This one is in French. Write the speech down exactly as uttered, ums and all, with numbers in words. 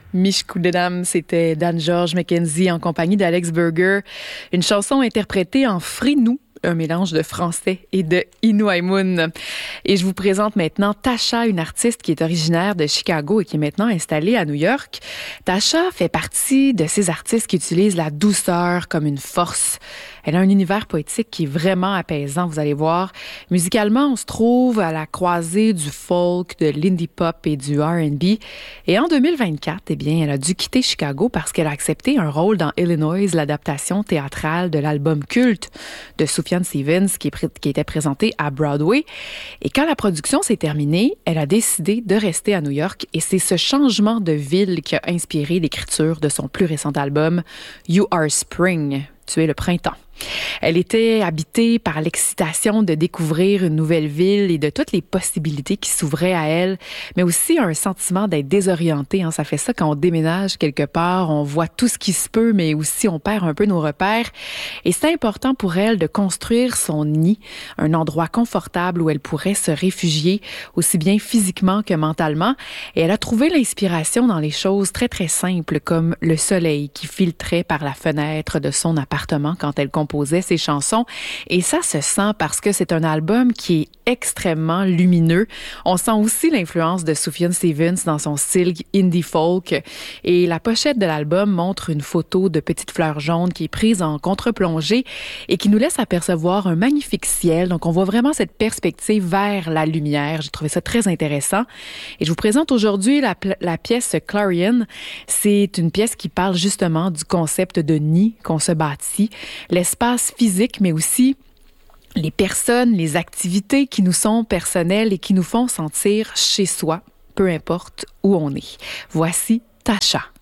Michkudedam, c'était Dan George Mackenzie en compagnie d'Alex Burger. Une chanson interprétée en frinou, un mélange de français et de Inuaimun. Et je vous présente maintenant Tasha, une artiste qui est originaire de Chicago et qui est maintenant installée à New York. Tasha fait partie de ces artistes qui utilisent la douceur comme une force. Elle a un univers poétique qui est vraiment apaisant, vous allez voir. Musicalement, on se trouve à la croisée du folk, de l'indie pop et du R and B. Et en deux mille vingt-quatre, eh bien, elle a dû quitter Chicago parce qu'elle a accepté un rôle dans Illinois, l'adaptation théâtrale de l'album culte de Sufjan Stevens qui, est pré- qui était présenté à Broadway. Et quand la production s'est terminée, elle a décidé de rester à New York et c'est ce changement de ville qui a inspiré l'écriture de son plus récent album, You Are Spring, tu es le printemps. Elle était habitée par l'excitation de découvrir une nouvelle ville et de toutes les possibilités qui s'ouvraient à elle, mais aussi un sentiment d'être désorientée. Hein. Ça fait ça quand on déménage quelque part, on voit tout ce qui se peut, mais aussi on perd un peu nos repères. Et c'est important pour elle de construire son nid, un endroit confortable où elle pourrait se réfugier, aussi bien physiquement que mentalement. Et elle a trouvé l'inspiration dans les choses très, très simples, comme le soleil qui filtrait par la fenêtre de son appartement quand elle composait ses chansons. Et ça se sent parce que c'est un album qui est extrêmement lumineux. On sent aussi l'influence de Sufjan Stevens dans son style indie folk. Et la pochette de l'album montre une photo de petites fleurs jaunes qui est prise en contre-plongée et qui nous laisse apercevoir un magnifique ciel. Donc, on voit vraiment cette perspective vers la lumière. J'ai trouvé ça très intéressant. Et je vous présente aujourd'hui la, la pièce Clarion. C'est une pièce qui parle justement du concept de nid qu'on se bâtit, l'espace physique, mais aussi les personnes, les activités qui nous sont personnelles et qui nous font sentir chez soi, peu importe où on est. Voici Tasha.